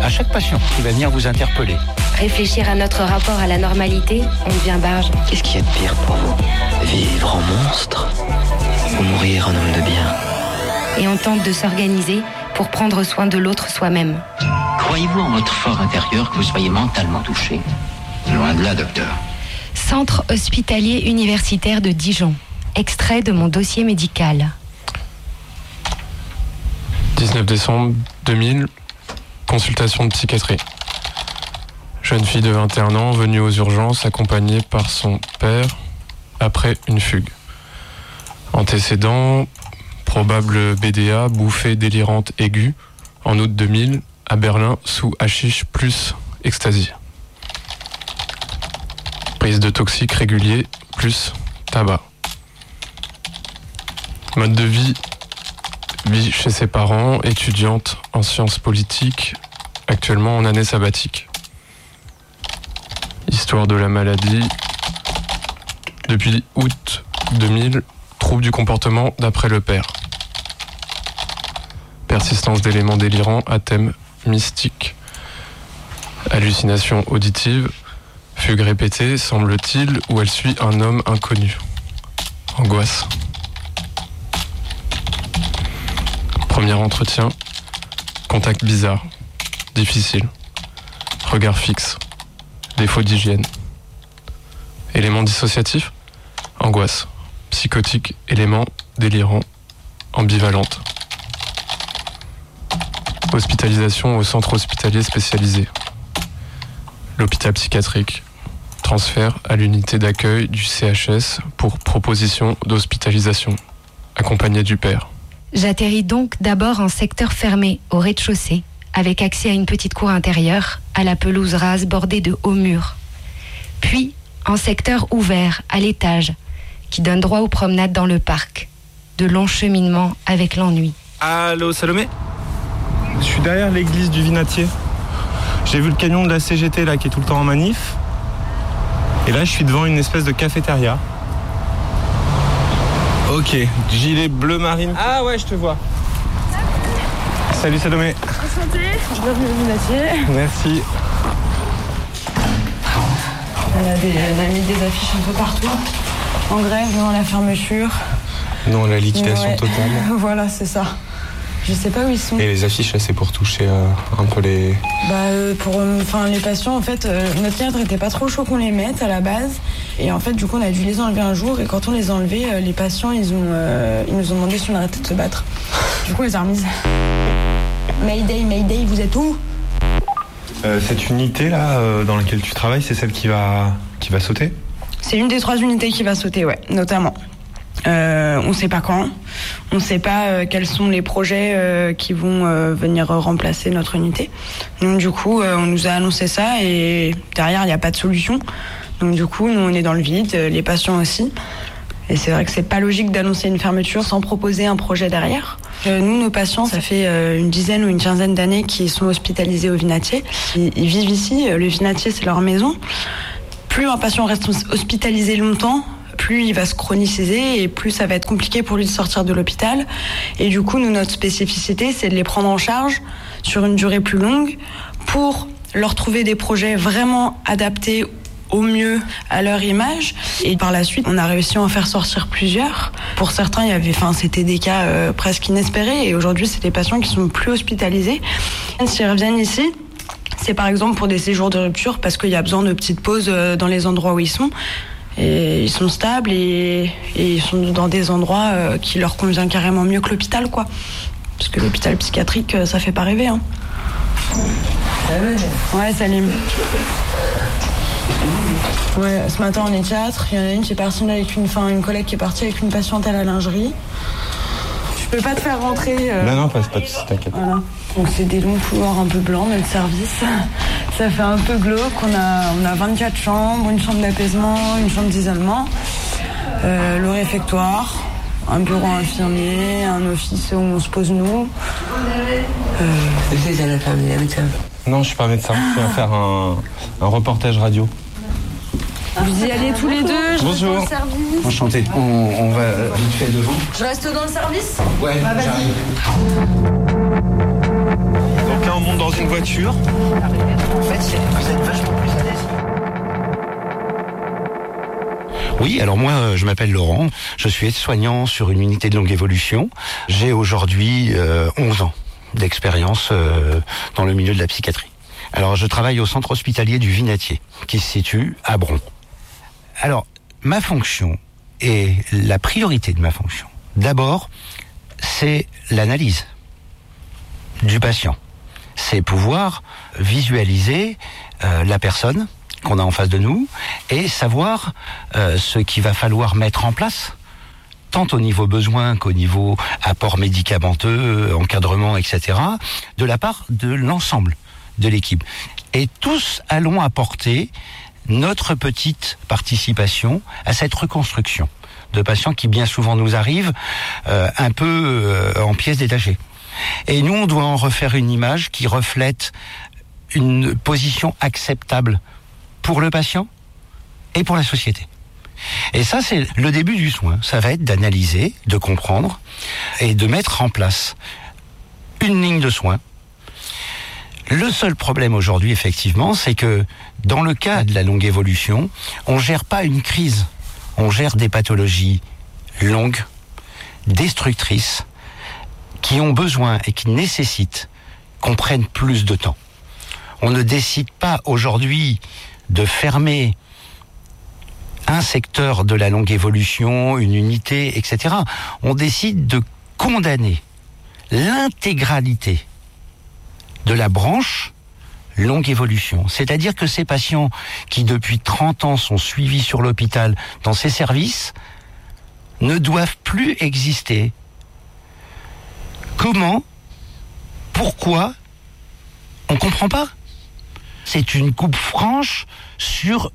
À chaque patient qui va venir vous interpeller. Réfléchir à notre rapport à la normalité, on devient barge. Qu'est-ce qu'il y a de pire pour vous ? Vivre en monstre ou mourir en homme de bien ? Et on tente de s'organiser pour prendre soin de l'autre soi-même. Croyez-vous en votre fort intérieur que vous soyez mentalement touché ? Loin de là, docteur. Centre hospitalier universitaire de Dijon. Extrait de mon dossier médical. 19 décembre 2000, consultation de psychiatrie. Jeune fille de 21 ans venue aux urgences accompagnée par son père après une fugue. Antécédent, probable BDA, bouffée délirante aiguë, en août 2000, à Berlin, sous hashish plus ecstasy. Prise de toxiques régulier plus tabac. Mode de vie chez ses parents, étudiante en sciences politiques, actuellement en année sabbatique. Histoire de la maladie. Depuis août 2000, trouble du comportement d'après le père. Persistance d'éléments délirants à thème mystique. Hallucination auditive. Fugue répétée, semble-t-il, où elle suit un homme inconnu. Angoisse. Premier entretien. Contact bizarre. Difficile. Regard fixe. Défaut d'hygiène. Élément dissociatif. Angoisse. Psychotique. Élément délirant. Ambivalente. Hospitalisation au centre hospitalier spécialisé. L'hôpital psychiatrique. Transfert à l'unité d'accueil du CHS pour proposition d'hospitalisation. Accompagné du père. J'atterris donc d'abord en secteur fermé, au rez-de-chaussée, avec accès à une petite cour intérieure, à la pelouse rase bordée de hauts murs. Puis en secteur ouvert, à l'étage, qui donne droit aux promenades dans le parc. De longs cheminements avec l'ennui. Allô, Salomé ? Je suis derrière l'église du Vinatier. J'ai vu le camion de la CGT là qui est tout le temps en manif. Et là, je suis devant une espèce de cafétéria. Ok, gilet bleu marine. Ah ouais, je te vois. Salut Salomé. Enchanté, bienvenue au Vinatier. Merci. On a mis des affiches un peu partout. En grève, devant la fermeture. Non, la liquidation Ouais. totale. Voilà, c'est ça. Je sais pas où ils sont. Et les affiches, là, c'est pour toucher un peu les... Pour les patients, en fait, notre cadre était pas trop chaud qu'on les mette à la base. Et en fait, du coup, on a dû les enlever un jour. Et quand on les a enlevés, les patients, ils nous ont demandé si on arrêtait de se battre. Du coup, on les a remises. Mayday, vous êtes où ? Cette unité, là, dans laquelle tu travailles, c'est celle qui va sauter ? C'est une des 3 unités qui va sauter, ouais, notamment. On sait pas quand, on sait pas quels sont les projets qui vont venir remplacer notre unité. Donc du coup, on nous a annoncé ça et derrière, il n'y a pas de solution. Donc du coup, nous, on est dans le vide, les patients aussi. Et c'est vrai que c'est pas logique d'annoncer une fermeture sans proposer un projet derrière. Nous, nos patients, ça fait une dizaine ou une quinzaine d'années qu'ils sont hospitalisés au Vinatier. Ils vivent ici, le Vinatier, c'est leur maison. Plus un patient reste hospitalisé longtemps, plus il va se chroniciser et plus ça va être compliqué pour lui de sortir de l'hôpital. Et du coup, nous, notre spécificité, c'est de les prendre en charge sur une durée plus longue pour leur trouver des projets vraiment adaptés au mieux à leur image. Et par la suite, on a réussi à en faire sortir plusieurs. Pour certains, c'était des cas presque inespérés. Et aujourd'hui, c'est des patients qui sont plus hospitalisés. S'ils reviennent ici, c'est par exemple pour des séjours de rupture parce qu'il y a besoin de petites pauses dans les endroits où ils sont. Et ils sont stables et ils sont dans des endroits qui leur convient carrément mieux que l'hôpital, quoi. Parce que l'hôpital psychiatrique, ça fait pas rêver, hein. Ouais, Salim. Ouais, ce matin on est 4. Il y en a une qui est partie avec une collègue qui est partie avec une patiente à la lingerie. Je peux pas te faire rentrer. Non, pas de soucis, t'inquiète. Voilà. Donc c'est des longs couloirs un peu blancs, notre service. Ça fait un peu glauque. On a 24 chambres, une chambre d'apaisement, une chambre d'isolement, le réfectoire, un bureau infirmier, un office où on se pose nous. Vous êtes à la famille, médecin ? Non, je suis pas médecin. Je viens faire un reportage radio. Vous y allez tous les deux, je reste dans le service. Enchanté. On va vite fait devant. Je reste dans le service ? Ouais, vas-y. j'arrive. Donc là, monte dans une voiture. En fait, vous êtes vachement plus à l'aise. Oui, alors moi, je m'appelle Laurent. Je suis aide-soignant sur une unité de longue évolution. J'ai aujourd'hui 11 ans d'expérience dans le milieu de la psychiatrie. Alors, je travaille au centre hospitalier du Vinatier, qui se situe à Bron. Alors, ma fonction et la priorité de ma fonction, d'abord, c'est l'analyse du patient. C'est pouvoir visualiser la personne qu'on a en face de nous et savoir ce qu'il va falloir mettre en place, tant au niveau besoin qu'au niveau apport médicamenteux, encadrement, etc., de la part de l'ensemble de l'équipe. Et tous allons apporter notre petite participation à cette reconstruction de patients qui bien souvent nous arrivent un peu en pièces détachées. Et nous, on doit en refaire une image qui reflète une position acceptable pour le patient et pour la société. Et ça, c'est le début du soin. Ça va être d'analyser, de comprendre et de mettre en place une ligne de soins. Le seul problème aujourd'hui, effectivement, c'est que dans le cas de la longue évolution, on gère pas une crise, on gère des pathologies longues, destructrices, qui ont besoin et qui nécessitent qu'on prenne plus de temps. On ne décide pas aujourd'hui de fermer un secteur de la longue évolution, une unité, etc. On décide de condamner l'intégralité de la branche longue évolution. C'est-à-dire que ces patients qui depuis 30 ans sont suivis sur l'hôpital dans ces services ne doivent plus exister. Comment ? Pourquoi ? On ne comprend pas. C'est une coupe franche sur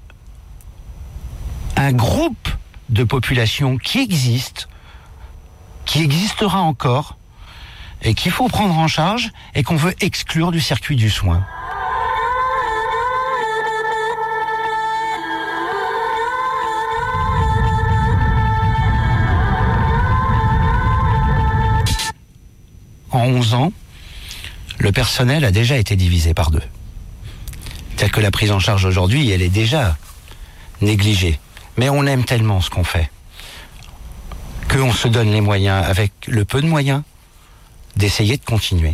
un groupe de population qui existe, qui existera encore, et qu'il faut prendre en charge et qu'on veut exclure du circuit du soin. En 11 ans, le personnel a déjà été divisé par 2. C'est-à-dire que la prise en charge aujourd'hui, elle est déjà négligée. Mais on aime tellement ce qu'on fait qu'on se donne les moyens, avec le peu de moyens, d'essayer de continuer.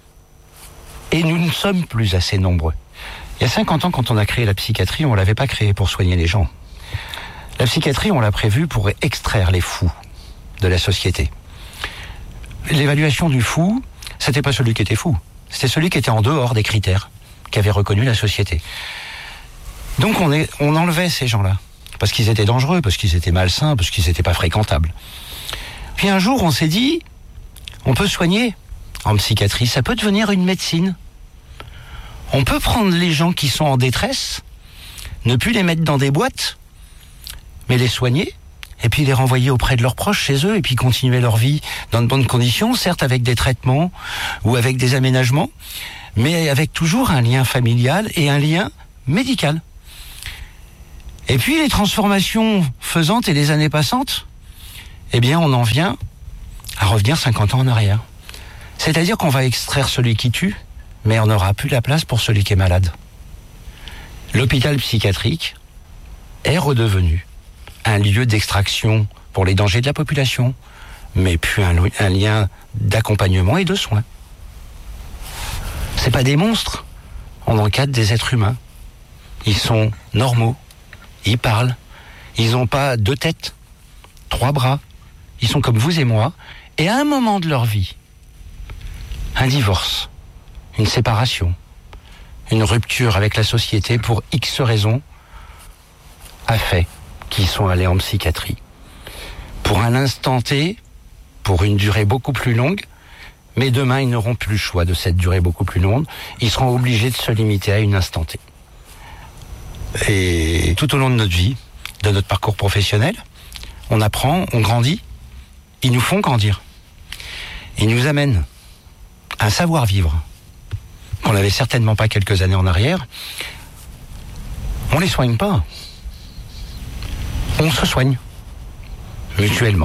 Et nous ne sommes plus assez nombreux. Il y a 50 ans, quand on a créé la psychiatrie, on ne l'avait pas créée pour soigner les gens. La psychiatrie, on l'a prévue pour extraire les fous de la société. L'évaluation du fou, c'était pas celui qui était fou. C'était celui qui était en dehors des critères qu'avait reconnu la société. Donc on enlevait ces gens-là. Parce qu'ils étaient dangereux, parce qu'ils étaient malsains, parce qu'ils n'étaient pas fréquentables. Puis un jour, on s'est dit, on peut soigner en psychiatrie, ça peut devenir une médecine. On peut prendre les gens qui sont en détresse, ne plus les mettre dans des boîtes, mais les soigner, et puis les renvoyer auprès de leurs proches chez eux, et puis continuer leur vie dans de bonnes conditions, certes avec des traitements ou avec des aménagements, mais avec toujours un lien familial et un lien médical. Et puis les transformations faisantes et les années passantes, eh bien on en vient à revenir 50 ans en arrière. C'est-à-dire qu'on va extraire celui qui tue, mais on n'aura plus la place pour celui qui est malade. L'hôpital psychiatrique est redevenu un lieu d'extraction pour les dangers de la population, mais puis un lien d'accompagnement et de soins. C'est pas des monstres, on encadre des êtres humains. Ils sont normaux, ils parlent, ils n'ont pas 2 têtes, 3 bras, ils sont comme vous et moi, et à un moment de leur vie, un divorce, une séparation, une rupture avec la société pour X raisons, a fait qu'ils sont allés en psychiatrie. Pour un instant T, pour une durée beaucoup plus longue, mais demain ils n'auront plus le choix de cette durée beaucoup plus longue, ils seront obligés de se limiter à une instant T. Et tout au long de notre vie, de notre parcours professionnel, on apprend, on grandit, ils nous font grandir. Ils nous amènent un savoir-vivre qu'on n'avait certainement pas quelques années en arrière. On les soigne pas. On se soigne mutuellement.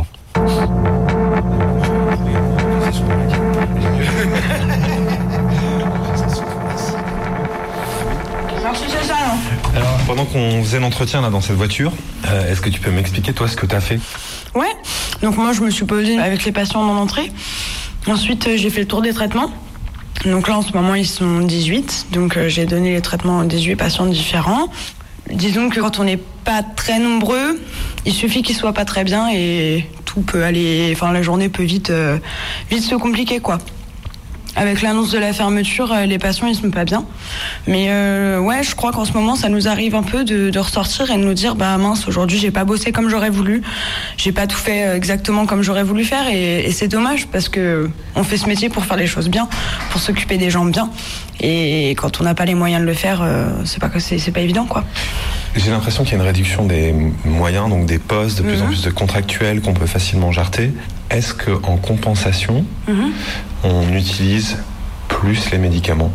Alors, pendant qu'on faisait l'entretien là dans cette voiture, est-ce que tu peux m'expliquer toi ce que tu as fait? Ouais, donc moi je me suis posée avec les patients dans l'entrée. Ensuite j'ai fait le tour des traitements. Donc là en ce moment ils sont 18, donc j'ai donné les traitements à 18 patients différents. Disons que quand on n'est pas très nombreux, il suffit qu'ils soient pas très bien et tout peut aller, enfin la journée peut vite se compliquer quoi. Avec l'annonce de la fermeture, les patients ils sont pas bien. Mais ouais, je crois qu'en ce moment ça nous arrive un peu de ressortir et de nous dire bah mince, aujourd'hui j'ai pas bossé comme j'aurais voulu, j'ai pas tout fait exactement comme j'aurais voulu faire et c'est dommage parce que on fait ce métier pour faire les choses bien, pour s'occuper des gens bien. Et quand on n'a pas les moyens de le faire, c'est pas évident quoi. J'ai l'impression qu'il y a une réduction des moyens, donc des postes, de plus en plus de contractuels qu'on peut facilement jarter. Est-ce qu'en compensation, on utilise plus les médicaments?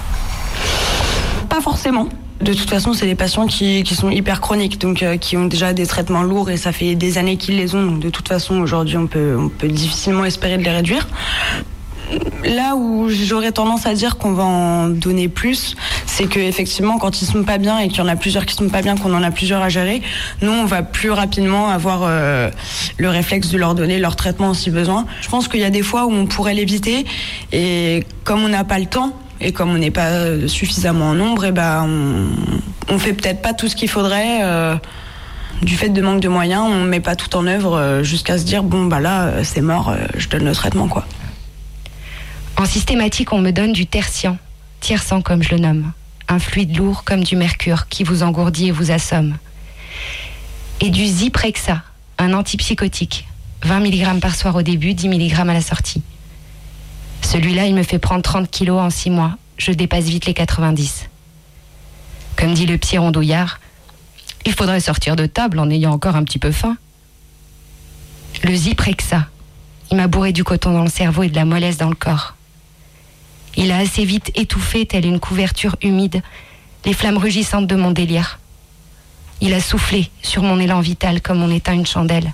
Pas forcément. De toute façon, c'est des patients qui sont hyper chroniques, donc qui ont déjà des traitements lourds et ça fait des années qu'ils les ont. Donc de toute façon, aujourd'hui, on peut difficilement espérer de les réduire. Là où j'aurais tendance à dire qu'on va en donner plus, c'est que effectivement quand ils sont pas bien et qu'il y en a plusieurs qui sont pas bien, qu'on en a plusieurs à gérer, nous on va plus rapidement avoir le réflexe de leur donner leur traitement si besoin. Je pense qu'il y a des fois où on pourrait l'éviter et comme on n'a pas le temps et comme on n'est pas suffisamment en nombre, et on fait peut-être pas tout ce qu'il faudrait. Du fait de manque de moyens, on met pas tout en œuvre jusqu'à se dire bon bah là c'est mort, je donne le traitement quoi. En systématique, on me donne du tertian, tiers-sang comme je le nomme, un fluide lourd comme du mercure qui vous engourdit et vous assomme. Et du Zyprexa, un antipsychotique, 20 mg par soir au début, 10 mg à la sortie. Celui-là, il me fait prendre 30 kilos en 6 mois, je dépasse vite les 90. Comme dit le petit rondouillard, il faudrait sortir de table en ayant encore un petit peu faim. Le Zyprexa, il m'a bourré du coton dans le cerveau et de la mollesse dans le corps. Il a assez vite étouffé, telle une couverture humide, les flammes rugissantes de mon délire. Il a soufflé sur mon élan vital comme on éteint une chandelle.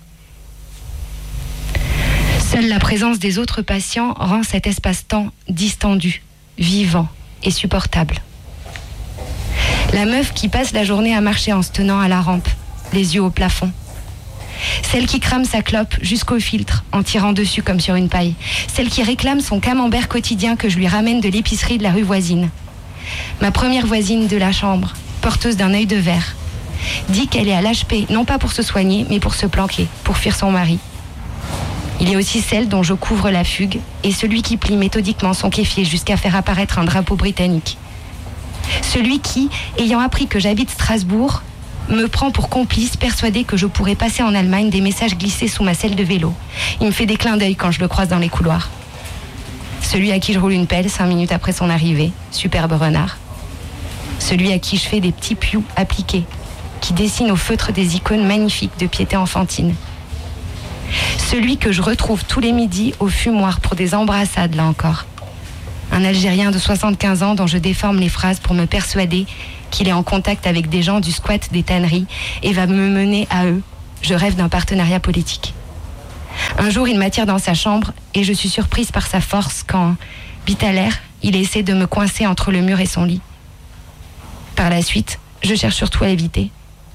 Seule la présence des autres patients rend cet espace-temps distendu, vivant et supportable. La meuf qui passe la journée à marcher en se tenant à la rampe, les yeux au plafond. Celle qui crame sa clope jusqu'au filtre en tirant dessus comme sur une paille. Celle qui réclame son camembert quotidien que je lui ramène de l'épicerie de la rue voisine. Ma première voisine de la chambre, porteuse d'un œil de verre, dit qu'elle est à l'HP, non pas pour se soigner, mais pour se planquer, pour fuir son mari. Il y a aussi celle dont je couvre la fugue et celui qui plie méthodiquement son kéfier jusqu'à faire apparaître un drapeau britannique. Celui qui, ayant appris que j'habite Strasbourg, me prend pour complice, persuadé que je pourrais passer en Allemagne des messages glissés sous ma selle de vélo. Il me fait des clins d'œil quand je le croise dans les couloirs. Celui à qui je roule une pelle 5 minutes après son arrivée, superbe renard. Celui à qui je fais des petits pious appliqués, qui dessine au feutre des icônes magnifiques de piété enfantine. Celui que je retrouve tous les midis au fumoir pour des embrassades, là encore. Un Algérien de 75 ans dont je déforme les phrases pour me persuader qu'il est en contact avec des gens du squat des tanneries et va me mener à eux. Je rêve d'un partenariat politique. Un jour, il m'attire dans sa chambre et je suis surprise par sa force quand, bite à l'air, il essaie de me coincer entre le mur et son lit. Par la suite, je cherche surtout à l'éviter.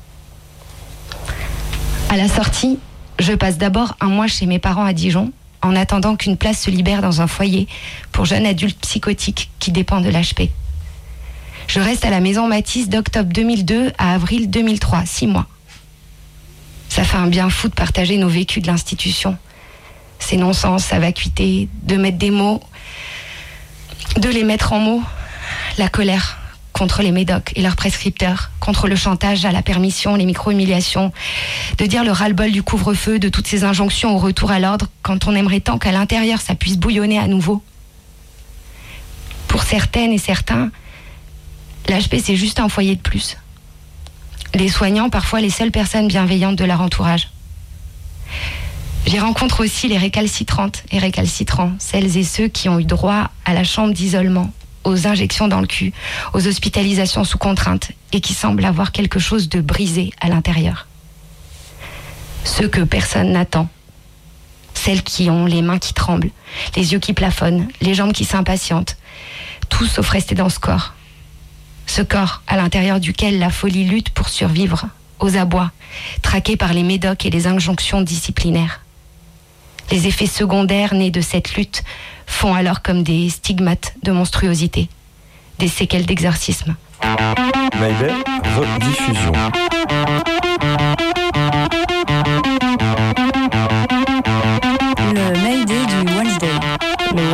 À la sortie, je passe d'abord un mois chez mes parents à Dijon en attendant qu'une place se libère dans un foyer pour jeunes adultes psychotiques qui dépendent de l'HP. Je reste à la maison Matisse d'octobre 2002 à avril 2003, 6 mois. Ça fait un bien fou de partager nos vécus de l'institution. Ces non-sens, sa vacuité, de mettre des mots, de les mettre en mots. La colère contre les médocs et leurs prescripteurs, contre le chantage à la permission, les micro-humiliations, de dire le ras-le-bol du couvre-feu, de toutes ces injonctions au retour à l'ordre, quand on aimerait tant qu'à l'intérieur ça puisse bouillonner à nouveau. Pour certaines et certains, l'HP c'est juste un foyer de plus. Les soignants, parfois les seules personnes bienveillantes de leur entourage. J'y rencontre aussi les récalcitrantes et récalcitrants, celles et ceux qui ont eu droit à la chambre d'isolement, aux injections dans le cul, aux hospitalisations sous contrainte et qui semblent avoir quelque chose de brisé à l'intérieur. Ceux que personne n'attend. Celles qui ont les mains qui tremblent, les yeux qui plafonnent, les jambes qui s'impatientent. Tout sauf rester dans ce corps. Ce corps à l'intérieur duquel la folie lutte pour survivre, aux abois, traqué par les médocs et les injonctions disciplinaires. Les effets secondaires nés de cette lutte font alors comme des stigmates de monstruosité, des séquelles d'exorcisme. Mayday, rediffusion.